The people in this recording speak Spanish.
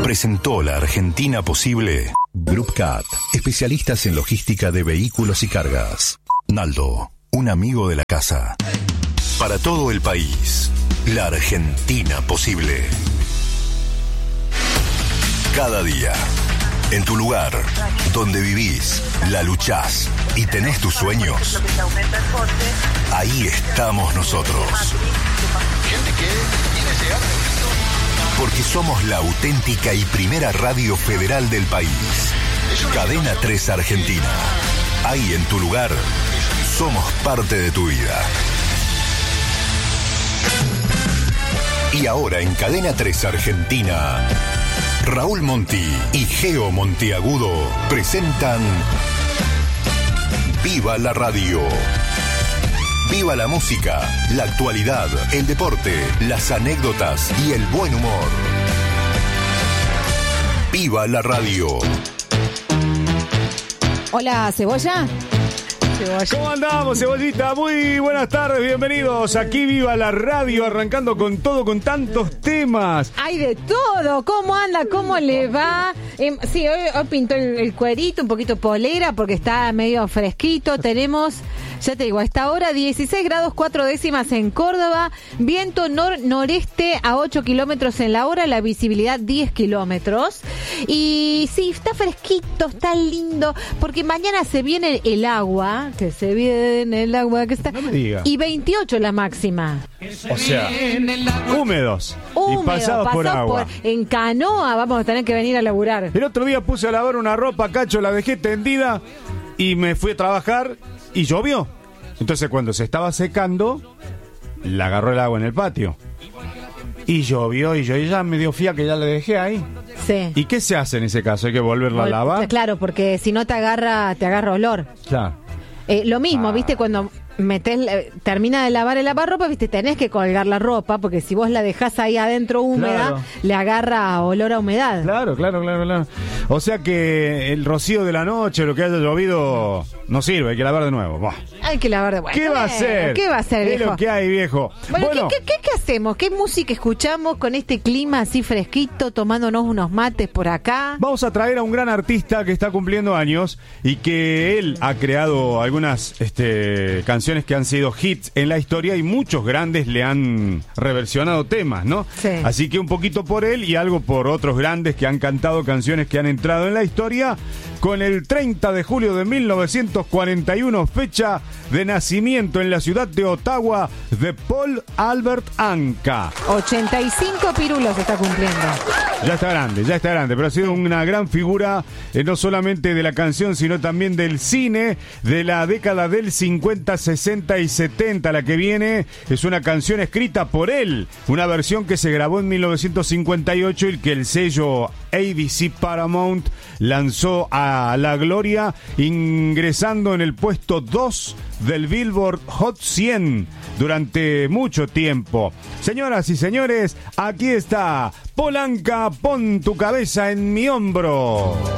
presentó La Argentina Posible. Group Cat, especialistas en logística de vehículos y cargas. Naldo, un amigo de la casa. Para todo el país, La Argentina Posible. Cada día, en tu lugar, donde vivís, la luchás y tenés tus sueños, ahí estamos nosotros. Porque somos la auténtica y primera radio federal del país. Cadena 3 Argentina. Ahí en tu lugar, somos parte de tu vida. Y ahora en Cadena 3 Argentina, Raúl Monti y Geo Monteagudo presentan Viva la Radio. Viva la música, la actualidad, el deporte, las anécdotas y el buen humor. Viva la Radio. Hola, Cebolla. ¿Cómo andamos, Cebollita? Muy buenas tardes, bienvenidos. Aquí Viva la Radio, arrancando con todo, con tantos temas. Hay de todo. ¿Cómo anda? ¿Cómo le va? Sí, hoy pintó el cuerito, un poquito polera, porque está medio fresquito. Tenemos, ya te digo, a esta hora 16 grados 4 décimas en Córdoba, viento noreste a 8 kilómetros en la hora, la visibilidad 10 kilómetros. Y sí, está fresquito, está lindo, porque mañana se viene el agua, que se viene el agua que está... No me diga. Y 28 la máxima. O sea, húmedos y pasados por agua. En canoa vamos a tener que venir a laburar. El otro día puse a lavar una ropa, Cacho, la dejé tendida y me fui a trabajar y llovió. Entonces cuando se estaba secando, la agarró el agua en el patio. Y llovió y ya me dio fía que ya la dejé ahí. Sí. ¿Y qué se hace en ese caso? ¿Hay que volverla a lavar? Claro, porque si no te agarra olor. Claro. Lo mismo, ¿viste? Cuando termina de lavar el lavarropa, ¿viste? Tenés que colgar la ropa, porque si vos la dejás ahí adentro húmeda, claro, le agarra olor a humedad. Claro. O sea que el rocío de la noche, lo que haya llovido, no sirve, hay que lavar de nuevo. Buah. Hay que lavar de nuevo. ¿Qué va a hacer? ¿Qué va a hacer, viejo? Es lo que hay, viejo. Bueno, ¿qué hacemos? ¿Qué música escuchamos con este clima así fresquito, tomándonos unos mates por acá? Vamos a traer a un gran artista que está cumpliendo años y que él ha creado algunas canciones que han sido hits en la historia y muchos grandes le han reversionado temas, ¿no? Sí. Así que un poquito por él y algo por otros grandes que han cantado canciones que han entrado en la historia. Con el 30 de julio de 1941, fecha de nacimiento en la ciudad de Ottawa de Paul Albert Anka. 85 pirulos está cumpliendo. Ya está grande, pero ha sido una gran figura, no solamente de la canción, sino también del cine, de la década del 50, 60 y 70. La que viene es una canción escrita por él, una versión que se grabó en 1958 y que el sello ABC Paramount lanzó a la gloria, ingresando en el puesto 2 del Billboard Hot 100 durante mucho tiempo. Señoras y señores, aquí está Paul Anka, pon tu cabeza en mi hombro.